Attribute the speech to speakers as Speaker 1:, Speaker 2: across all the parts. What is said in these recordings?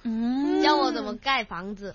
Speaker 1: 教我怎么盖房子。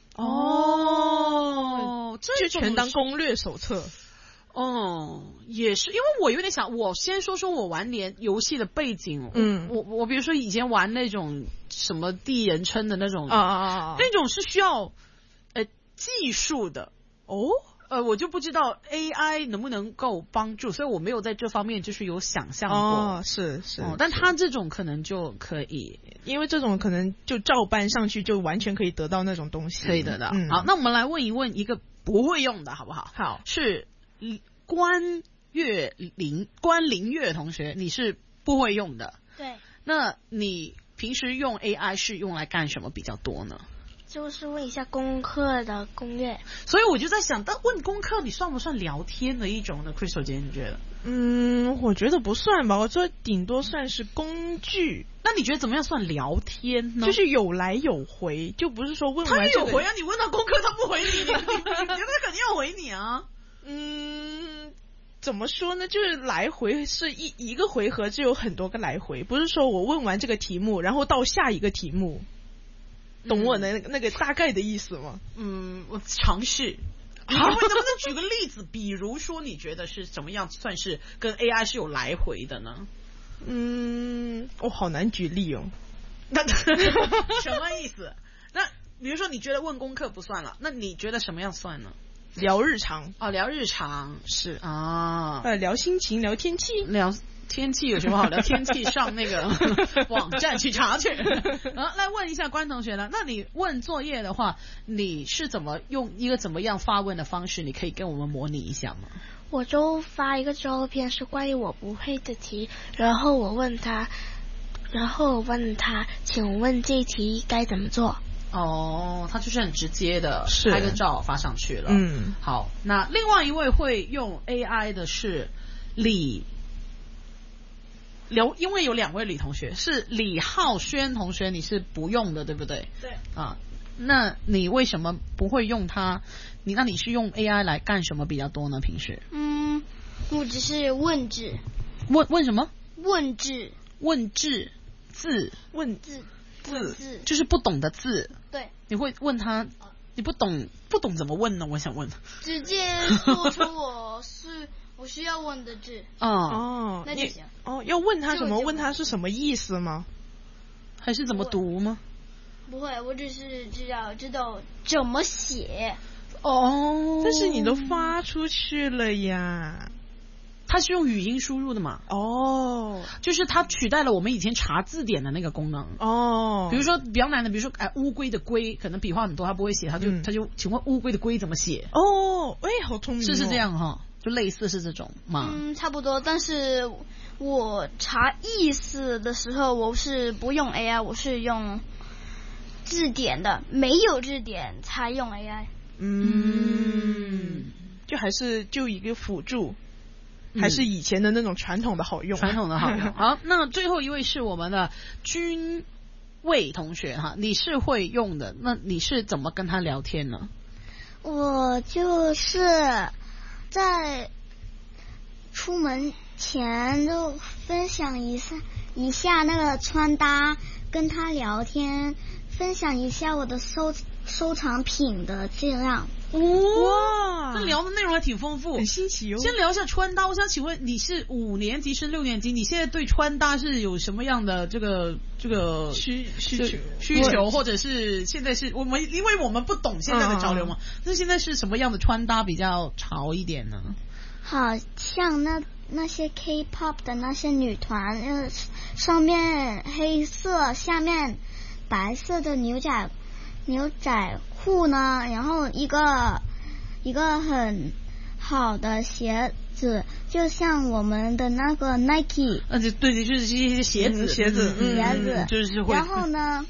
Speaker 2: 这全当攻略手册。
Speaker 3: 也是，因为我有点想，我先说我玩游戏的背景。我比如说以前玩那种什么第一人称的那种那种是需要技术的我就不知道 AI 能不能够帮助，所以我没有在这方面就是有想象过。
Speaker 2: 是
Speaker 3: 但他这种可能就可以，
Speaker 2: 因为这种可能就照搬上去就完全可以得到那种东西，
Speaker 3: 可以得到。好，那我们来问一问一个不会用的好不好？
Speaker 2: 好，
Speaker 3: 是关凌月同学，你是不会用的。
Speaker 4: 对。
Speaker 3: 那你平时用 AI 是用来干什么比较多呢？
Speaker 4: 就是问一下功课的攻略。
Speaker 3: 所以我就在想，但问功课你算不算聊天的一种呢 ？Crystal 姐，你觉得？
Speaker 2: 我觉得不算吧，我觉得顶多算是工具。
Speaker 3: 那你觉得怎么样算聊天呢？
Speaker 2: 就是有来有回，就不是说问完
Speaker 3: 他有回啊，你问他功课他不回你，你觉得他肯定要回你啊？
Speaker 2: 怎么说呢？就是来回是一个回合就有很多个来回，不是说我问完这个题目，然后到下一个题目。懂我的那个大概的意思吗？
Speaker 3: 我尝试。你能不能举个例子？比如说，你觉得是怎么样算是跟 AI 是有来回的呢？
Speaker 2: 我好难举例哦。
Speaker 3: 那什么意思？那比如说，你觉得问功课不算了，那你觉得什么样算呢？
Speaker 2: 聊日常
Speaker 3: 聊日常
Speaker 2: 是
Speaker 3: 聊
Speaker 2: 心情，聊天气，
Speaker 3: 聊天气有什么好聊？天气上那个网站去查去。来问一下关同学了，那你问作业的话，你是怎么用一个怎么样发问的方式？你可以跟我们模拟一下吗？
Speaker 4: 我就发一个照片是关于我不会的题，然后我问他，请问这题该怎么做？
Speaker 3: 他就是很直接的拍个照发上去了。好，那另外一位会用 AI 的是因为有两位李同学，是李浩轩同学，你是不用的对不对？
Speaker 4: 对。
Speaker 3: 那你为什么不会用它？那你是用 AI 来干什么比较多呢？平时？
Speaker 4: 我只是问字。
Speaker 3: 问什么？
Speaker 4: 问字。
Speaker 3: 问字。就是不懂的字。
Speaker 4: 对。
Speaker 3: 你会问他？你不懂怎么问呢？我想问。
Speaker 4: 直接说出我需要问的字。那就行。
Speaker 2: 要问他什么？问他是什么意思吗？
Speaker 3: 还是怎么读吗？
Speaker 4: 不会，我只是知道怎么写。
Speaker 2: 但是你都发出去了呀。
Speaker 3: 它是用语音输入的嘛？就是它取代了我们以前查字典的那个功能。比如说比较难的，比如说乌龟的龟，可能笔画很多，他不会写，他就请问乌龟的龟怎么写？
Speaker 2: 好聪明。
Speaker 3: 是这样哈，就类似是这种嘛。
Speaker 4: 差不多，但是我查意思的时候，我是不用 AI， 我是用字典的，没有字典才用 AI。
Speaker 2: 就还是就一个辅助。还是以前的那种传统的好用。
Speaker 3: 好，那最后一位是我们的君魏同学哈，你是会用的，那你是怎么跟他聊天呢？
Speaker 5: 我就是在出门前就分享一下那个穿搭，跟他聊天，分享一下我的收藏品的质量。
Speaker 3: 哇，这聊的内容还挺丰富，
Speaker 2: 很新奇哦。
Speaker 3: 先聊一下穿搭，我想请问你是5年级是6年级，你现在对穿搭是有什么样的这个需求，或者是现在是因为我们不懂现在的潮流嘛，那现在是什么样的穿搭比较潮一点呢？
Speaker 5: 好像那些 K-pop 的那些女团，上面黑色，下面白色的牛仔裤呢，然后一个很好的鞋子，就像我们的那个 Nike。
Speaker 3: 对，就是这些鞋子，就是会。
Speaker 5: 然后呢，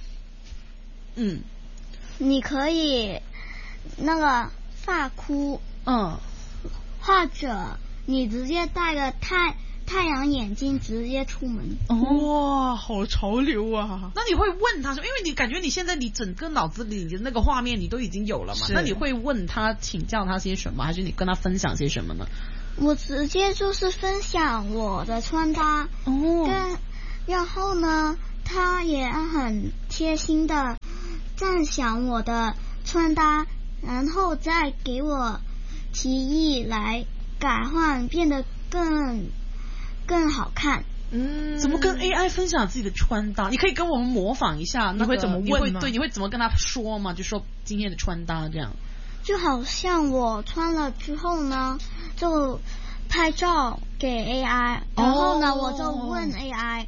Speaker 5: 你可以那个发箍，或者你直接戴个太阳眼镜直接出门。
Speaker 2: 哇，好潮流啊！
Speaker 3: 那你会问他说，因为你感觉你现在你整个脑子里的那个画面你都已经有了嘛？那你会问他请教他些什么，还是你跟他分享些什么呢？
Speaker 5: 我直接就是分享我的穿搭，然后呢，他也很贴心的赞赏我的穿搭，然后再给我提议来改换，变得更好看。
Speaker 3: 怎么跟 AI 分享自己的穿搭？你可以跟我们模仿一下，
Speaker 2: 你会怎么问吗？
Speaker 3: 对，你会怎么跟他说吗？就说今天的穿搭这样。
Speaker 5: 就好像我穿了之后呢，就拍照给 AI， 然后呢，我就问 AI，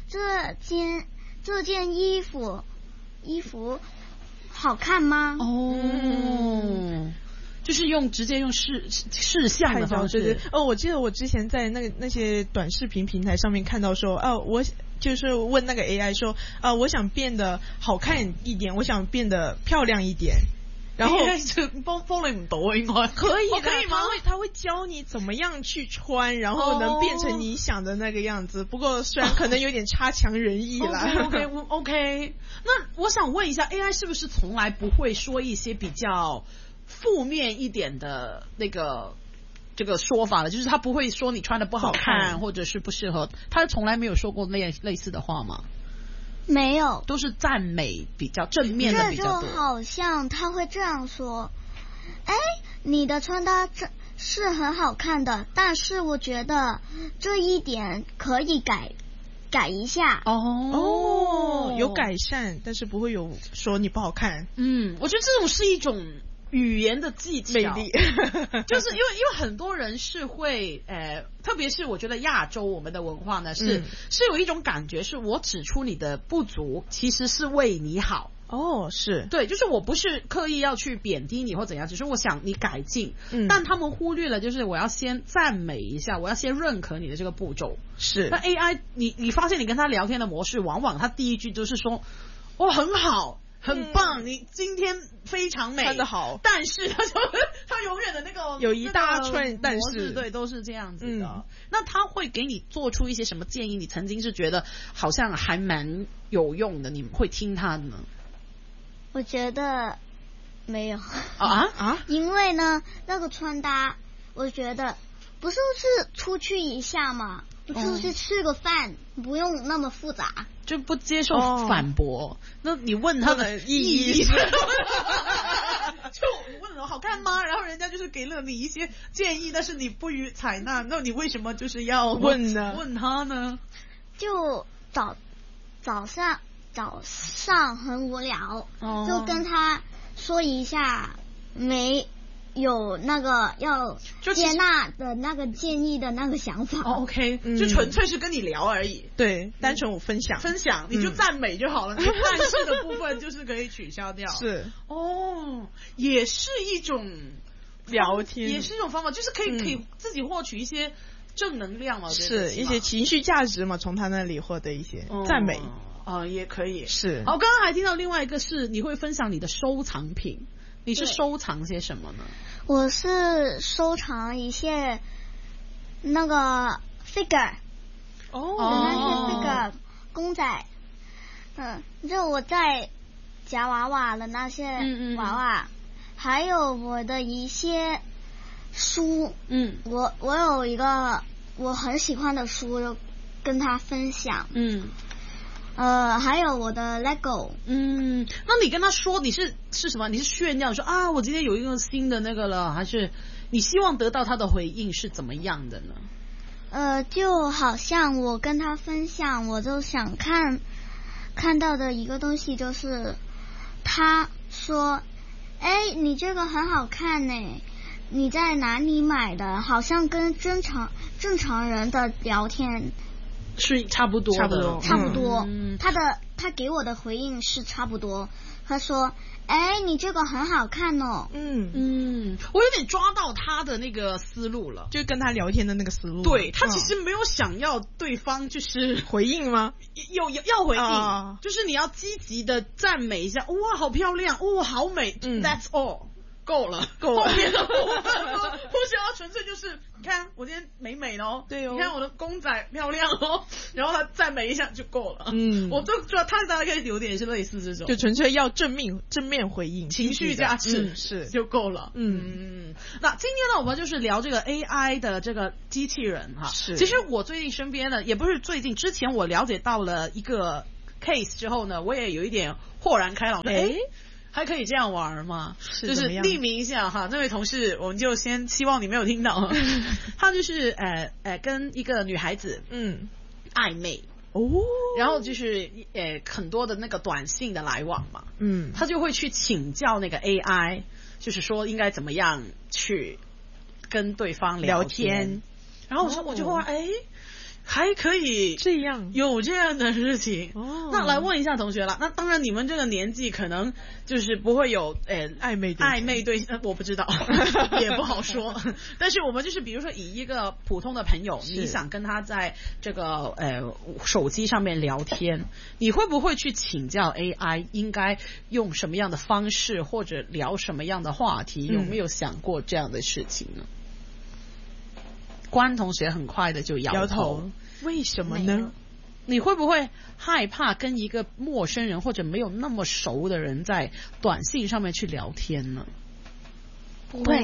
Speaker 5: 这件衣服好看吗？
Speaker 3: 就是直接用视像的方式。
Speaker 2: 我记得我之前在那些短视频平台上面看到说，我就是问那个 AI 说，我想变得好看一点，我想变得漂亮一点。然后
Speaker 3: 帮你唔到啊，应该
Speaker 2: 可以
Speaker 3: 可以吗？
Speaker 2: 他会教你怎么样去穿，然后能变成你想的那个样子。不过虽然可能有点差强人意啦。
Speaker 3: OK， 那我想问一下 ，AI 是不是从来不会说一些比较负面一点的这个说法了？就是他不会说你穿的不好看，或者是不适合，他从来没有说过类似的话吗？
Speaker 5: 没有，
Speaker 3: 都是赞美比较正面的比较多。
Speaker 5: 这就好像他会这样说：“你的穿搭是很好看的，但是我觉得这一点可以改一下。”
Speaker 2: 有改善，但是不会有说你不好看。
Speaker 3: 我觉得这种是一种语言的技巧，
Speaker 2: 魅力
Speaker 3: 就是因为很多人是会特别是我觉得亚洲我们的文化呢是有一种感觉，是我指出你的不足其实是为你好。
Speaker 2: 是
Speaker 3: 对，就是我不是刻意要去贬低你或怎样，只是我想你改进。但他们忽略了，就是我要先赞美一下，我要先认可你的这个步骤。
Speaker 2: 是
Speaker 3: 那 AI 你发现你跟他聊天的模式，往往他第一句都是说很好很棒，你今天非常美，
Speaker 2: 穿得好，
Speaker 3: 但是他永远的那个
Speaker 2: 有一大串但是，
Speaker 3: 对，都是这样子的。那他会给你做出一些什么建议？你曾经是觉得好像还蛮有用的，你会听他的呢？
Speaker 5: 我觉得没有因为呢，那个穿搭，我觉得不是出去一下嘛，出去吃个饭，不用那么复杂。
Speaker 3: 就不接受反驳，那你问他的意义就你问了好看吗？然后人家就是给了你一些建议，但是你不予采纳，那你为什么就是要问他呢？
Speaker 5: 就早上很无聊，就跟他说一下没有那个要接纳的那个建议的那个想法。
Speaker 3: OK， 就纯粹是跟你聊而已。
Speaker 2: 对，单纯我分享，
Speaker 3: 你就赞美就好了。但是的部分就是可以取消掉。
Speaker 2: 是
Speaker 3: 也是一种
Speaker 2: 聊天，
Speaker 3: 也是一种方法，就是可以自己获取一些正能量嘛，
Speaker 2: 是一些情绪价值嘛，从他那里获得一些赞美
Speaker 3: 也可以。
Speaker 2: 是。
Speaker 3: 好，刚刚还听到另外一个是你会分享你的收藏品。你是收藏些什么呢？
Speaker 5: 我是收藏一些那个 figure， 那些 figure 公仔，就我在夹娃娃的那些娃娃，还有我的一些书，我有一个我很喜欢的书，就跟他分享，还有我的 Lego。
Speaker 3: 那你跟他说你是什么？你是炫耀说我今天有一个新的那个了，还是你希望得到他的回应是怎么样的呢？
Speaker 5: 就好像我跟他分享，我就想看到的一个东西就是他说，你这个很好看呢，你在哪里买的？好像跟正常人的聊天
Speaker 3: 是差不多。
Speaker 5: 他给我的回应是差不多。他说：“你这个很好看哦。”
Speaker 3: 我有点抓到他的那个思路了，
Speaker 2: 就跟他聊天的那个思路。
Speaker 3: 对，他其实没有想要对方就是
Speaker 2: 回应吗？
Speaker 3: 要回应，就是你要积极的赞美一下，哇，好漂亮，哇，好美，That's all。够了，后面的部分不需要，纯粹就是你看我今天美哦，对哦，你看我的公仔漂亮哦，然后他赞美一下就够了。我就觉得他大概有点是类似这种，
Speaker 2: 就纯粹要正面回应，
Speaker 3: 情绪价值
Speaker 2: 是
Speaker 3: 就够了。那今天呢，我们就是聊这个 AI 的这个机器人哈。
Speaker 2: 是，
Speaker 3: 其实我最近身边的也不是最近，之前我了解到了一个 case 之后呢，我也有一点豁然开朗，还可以这样玩吗？就是匿名一下哈，那位同事，我们就先希望你没有听到。他就是跟一个女孩子暧昧然后就是很多的那个短信的来往嘛，他就会去请教那个 AI， 就是说应该怎么样去跟对方聊天。然后我就会还可以
Speaker 2: 这样，
Speaker 3: 有这样的事情那来问一下同学了，那当然你们这个年纪可能就是不会有暧昧对象，我不知道也不好说但是我们就是比如说以一个普通的朋友，你想跟他在这个手机上面聊天，你会不会去请教 AI 应该用什么样的方式或者聊什么样的话题？有没有想过这样的事情呢？关同学很快的就摇头，
Speaker 2: 为什么呢？
Speaker 3: 你会不会害怕跟一个陌生人或者没有那么熟的人在短信上面去聊天呢？
Speaker 4: 不会，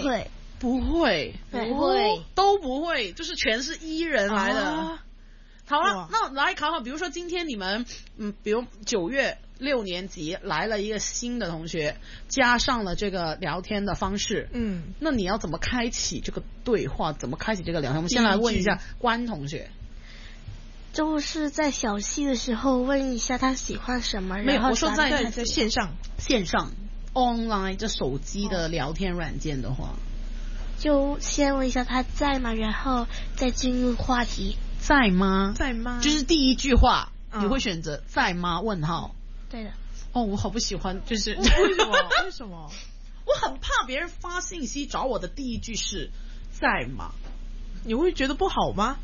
Speaker 3: 都不会，就是全是E人来的。好了，那来考考，比如说今天你们比如9月6年级来了一个新的同学，加上了这个聊天的方式，那你要怎么开启这个对话？怎么开启这个聊天？我们先来问一下关同学。
Speaker 6: 就是在小息的时候问一下他喜欢什么，
Speaker 3: 没有，我说在
Speaker 2: 线上
Speaker 3: online 这手机的聊天软件的话，
Speaker 6: 就先问一下他在吗，然后再进入话题。
Speaker 3: 在吗？就是第一句话你会选择在吗？问号。
Speaker 6: 对的。
Speaker 3: 我好不喜欢，就是
Speaker 2: 为什么？
Speaker 3: 我很怕别人发信息找我的第一句是在吗？
Speaker 2: 你会觉得不好吗？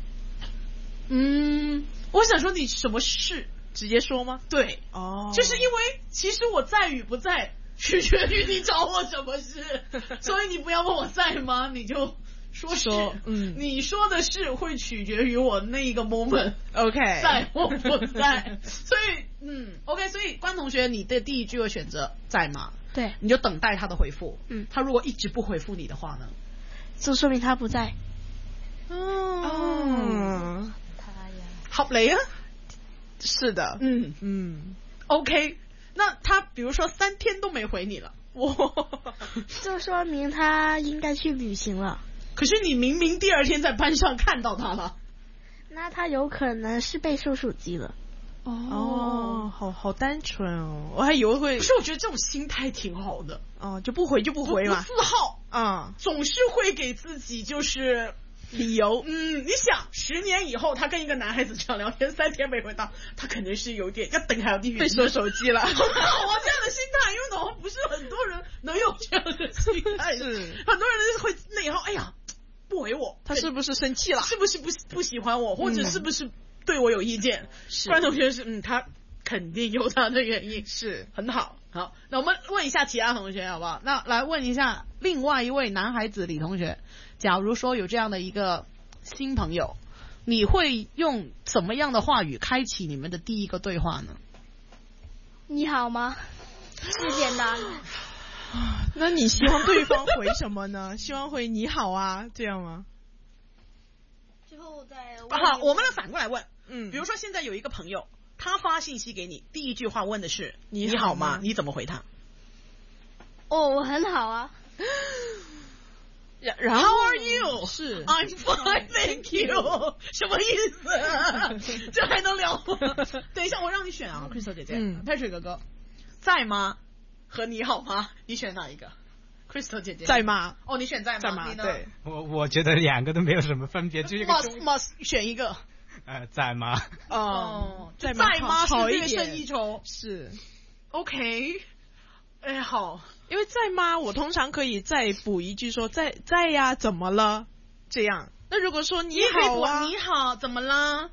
Speaker 3: 我想说你什么事
Speaker 2: 直接说吗？
Speaker 3: 对，就是因为其实我在与不在取决于你找我什么事所以你不要问我在吗，你就说你说的是会取决于我那一个 moment
Speaker 2: OK
Speaker 3: 在或不在所以OK， 所以关同学你的第一句会选择在吗？
Speaker 6: 对，
Speaker 3: 你就等待他的回复。他如果一直不回复你的话呢，
Speaker 6: 就说明他不在。
Speaker 3: 合理啊，
Speaker 2: 是的
Speaker 3: OK， 那他比如说3天都没回你了，
Speaker 6: 就说明他应该去旅行了。
Speaker 3: 可是你明明第2天在班上看到他了，
Speaker 6: 那他有可能是被收手机了。
Speaker 2: 好单纯哦，我还以为会。
Speaker 3: 可是我觉得这种心态挺好的
Speaker 2: 就不回就不回嘛，
Speaker 3: 不自耗总是会给自己就是理由。你想10年以后他跟一个男孩子这样聊天3天没回答，他肯定是有点要等还有地狱
Speaker 2: 被收手机了
Speaker 3: 我这样的心态，因为好像不是很多人能有这样的心态
Speaker 2: 是
Speaker 3: 很多人会内耗，哎呀不回我，
Speaker 2: 他是不是生气了，
Speaker 3: 是不是不喜欢我，或者是不是对我有意见。关同学是他肯定有他的原因，
Speaker 2: 是
Speaker 3: 很好。好，那我们问一下其他同学好不好？那来问一下另外一位男孩子李同学，假如说有这样的一个新朋友，你会用怎么样的话语开启你们的第一个对话呢？
Speaker 4: 你好吗？不简单
Speaker 2: 那你希望对方回什么呢？希望回你好啊这样吗？
Speaker 4: 最后再
Speaker 3: 好，我们来反过来问。比如说现在有一个朋友，他发信息给你，第一句话问的是你好吗？你怎么回他？
Speaker 4: 我很好啊。
Speaker 2: 然后
Speaker 3: How are you？
Speaker 2: 是
Speaker 3: I'm fine, thank you 什么意思这还能聊吗？等一下我让你选啊 Crystal 姐姐Patrick 哥哥，在吗和你好吗你选哪一个？ Crystal 姐姐
Speaker 2: 在吗？
Speaker 3: 你选在吗？
Speaker 2: 对，
Speaker 7: 我觉得2个都没有什么分别，就一个
Speaker 3: must 选一个。
Speaker 7: 在吗？
Speaker 3: 在吗
Speaker 2: 好
Speaker 3: 是略胜一筹。
Speaker 2: 是
Speaker 3: OK， 好，
Speaker 2: 因为在吗我通常可以再补一句说在呀怎么了这样。那如果说你好啊，
Speaker 3: 你好怎么了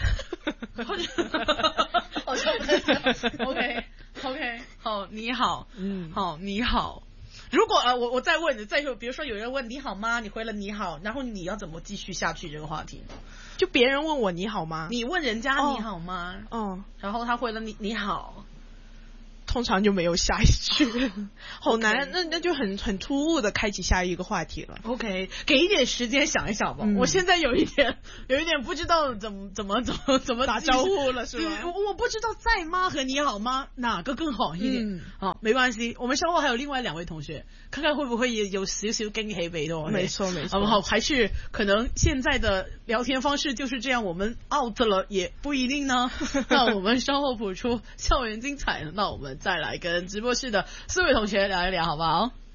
Speaker 3: 好像不太OK 好你好好你好。如果我再问你，比如说有人问你好吗，你回了你好，然后你要怎么继续下去这个话题呢？
Speaker 2: 就别人问我你好吗，
Speaker 3: 你问人家你好吗然后他回了你好，
Speaker 2: 通常就没有下一句，好难，那就很突兀的开启下一个话题了。
Speaker 3: OK， 给一点时间想一想吧。我现在有一点不知道怎么
Speaker 2: 打招呼了，是吧？
Speaker 3: 我不知道在吗和你好吗哪个更好一点。没关系，我们稍后还有另外2位同学，看看会不会也有少少驚喜俾到我哋。
Speaker 2: 没错。
Speaker 3: 好，还是可能现在的聊天方式就是这样，我们 out 了也不一定呢。那我们稍后补出校园精彩，那我们再来跟直播室的4位同学聊一聊，好不好？